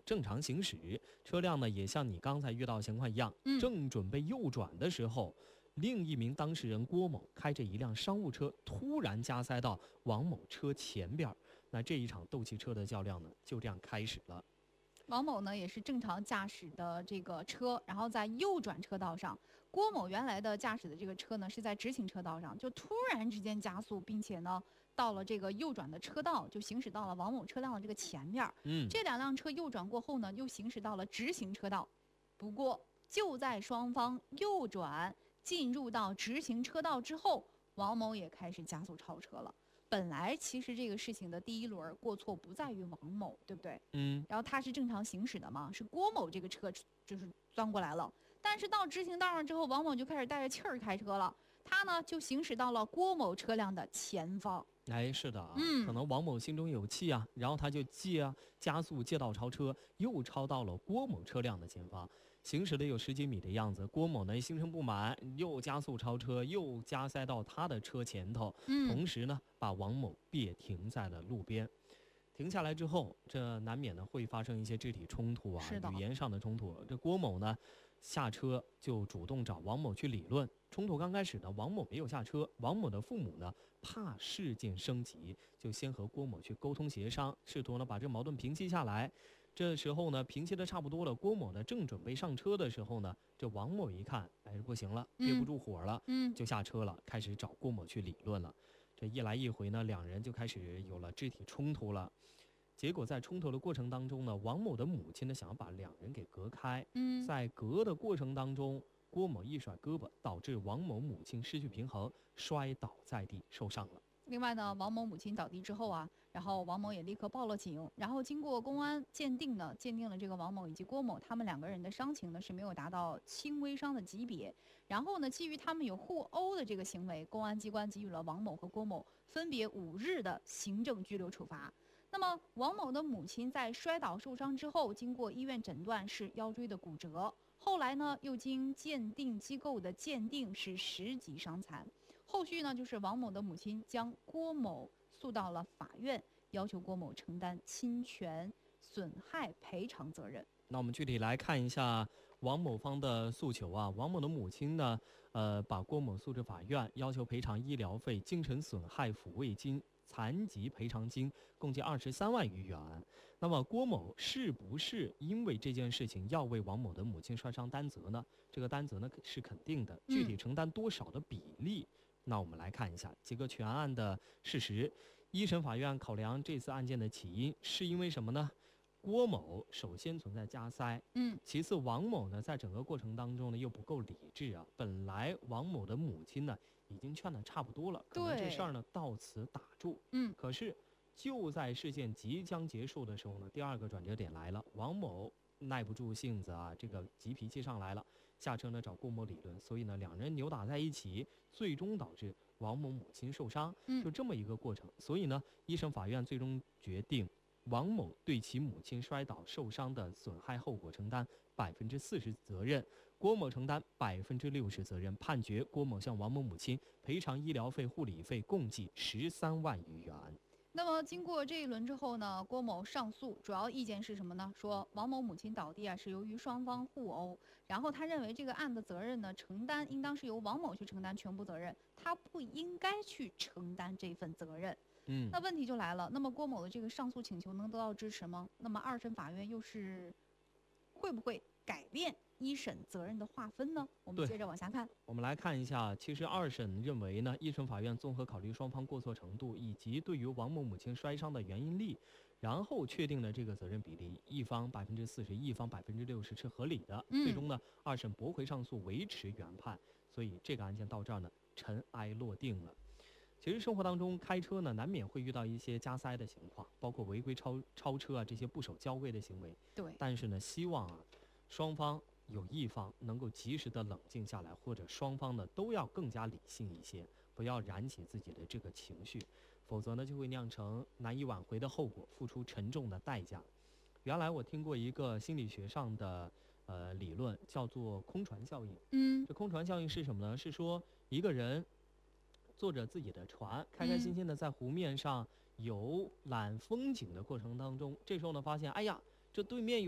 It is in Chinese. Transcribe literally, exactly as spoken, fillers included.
正常行驶，车辆呢也像你刚才遇到情况一样， 嗯、 正准备右转的时候，另一名当事人郭某开着一辆商务车突然加塞到王某车前边，那这一场斗气车的较量呢就这样开始了。 王某呢也是正常驾驶的这个车，然后在右转车道上，郭某原来的驾驶的这个车呢是在直行车道上，就突然之间加速，并且呢到了这个右转的车道，就行驶到了王某车辆的这个前面。 嗯， 这两辆车右转过后呢，又行驶到了直行车道。不过就在双方右转进入到直行车道之后，王某也开始加速超车了。本来其实这个事情的第一轮过错不在于王某，对不对？ 嗯， 然后他是正常行驶的嘛，是郭某这个车就是钻过来了。但是到直行道上之后，王某就开始带着气儿开车了，他呢就行驶到了郭某车辆的前方。 哎，是的啊， 嗯， 可能王某心中有气啊，然后他就借啊加速借道超车，又超到了郭某车辆的前方，行驶了有十几米的样子。郭某呢心生不满，又加速超车，又加塞到他的车前头， 嗯， 同时呢把王某别停在了路边。停下来之后，这难免呢会发生一些肢体冲突啊，语言上的冲突。这郭某呢下车就主动找王某去理论。冲突刚开始呢，王某没有下车，王某的父母呢怕事件升级，就先和郭某去沟通协商，试图呢把这矛盾平息下来。这时候呢平息的差不多了，郭某呢正准备上车的时候呢，这王某一看，哎不行了，憋不住火了， 嗯， 就下车了，开始找郭某去理论了。这一来一回呢，两人就开始有了肢体冲突了。结果在冲突的过程当中呢，王某的母亲呢想要把两人给隔开， 嗯， 在隔的过程当中，郭某一甩胳膊，导致王某母亲失去平衡，摔倒在地受伤了。 另外呢，王某母亲倒地之后啊，然后王某也立刻报了警，然后经过公安鉴定呢，鉴定了这个王某以及郭某他们两个人的伤情呢是没有达到轻微伤的级别。然后呢，基于他们有互殴的这个行为，公安机关给予了王某和郭某分别五日的行政拘留处罚。那么王某的母亲在摔倒受伤之后，经过医院诊断是腰椎的骨折，后来呢又经鉴定机构的鉴定是十级伤残。后续呢，就是王某的母亲将郭某诉到了法院，要求郭某承担侵权损害赔偿责任。 那我们具体来看一下王某方的诉求啊。王某的母亲呢，呃，把郭某诉至法院，要求赔偿医疗费、精神损害抚慰金、残疾赔偿金，共计二十三万余元。那么郭某是不是因为这件事情要为王某的母亲摔伤担责呢？这个担责呢是肯定的，具体承担多少的比例？嗯那我们来看一下几个全案的事实。一审法院考量这次案件的起因是因为什么呢？郭某首先存在加塞， 嗯， 其次王某呢在整个过程当中呢又不够理智啊。本来王某的母亲呢已经劝得差不多了，可能这事儿呢到此打住。 嗯， 可是就在事件即将结束的时候呢，第二个转折点来了，王某耐不住性子啊，这个急脾气上来了，下车呢找郭某理论，所以呢两人扭打在一起，最终导致王某母亲受伤，就这么一个过程。所以呢，一审法院最终决定王某对其母亲摔倒受伤的损害后果承担百分之四十责任，郭某承担百分之六十责任，判决郭某向王某母亲赔偿医疗费、护理费共计十三万余元。 那么经过这一轮之后呢，郭某上诉，主要意见是什么呢？说王某母亲倒地啊是由于双方互殴，然后他认为这个案的责任呢承担应当是由王某去承担全部责任，他不应该去承担这份责任。 嗯， 那问题就来了，那么郭某的这个上诉请求能得到支持吗？那么二审法院又是会不会改变一审责任的划分呢？我们接着往下看。 我们来看一下，其实二审认为呢，一审法院综合考虑双方过错程度以及对于王某母亲摔伤的原因力，然后确定了这个责任比例，一方百分之四十，一方百分之六十是合理的。 嗯、 最终呢，二审驳回上诉，维持原判，所以这个案件到这儿呢，尘埃落定了。其实生活当中开车呢，难免会遇到一些加塞的情况，包括违规超超车啊这些不守交规的行为。 对， 但是呢，希望啊，双方有一方能够及时的冷静下来，或者双方呢都要更加理性一些，不要燃起自己的这个情绪，否则呢就会酿成难以挽回的后果，付出沉重的代价。原来我听过一个心理学上的呃理论，叫做空船效应。 嗯， 这空船效应是什么呢？是说一个人坐着自己的船，开开心心的在湖面上游览风景的过程当中，这时候呢发现，哎呀，这对面有